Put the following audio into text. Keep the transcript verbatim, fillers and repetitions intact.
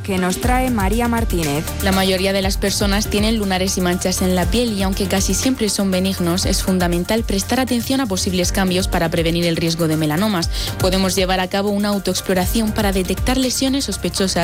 que nos trae María Martínez. La mayoría de las personas tienen lunares y manchas en la piel y aunque casi siempre son benignos, es fundamental prestar atención a posibles cambios para prevenir el riesgo de melanomas. Podemos llevar a cabo una autoexploración para detectar lesiones sospechosas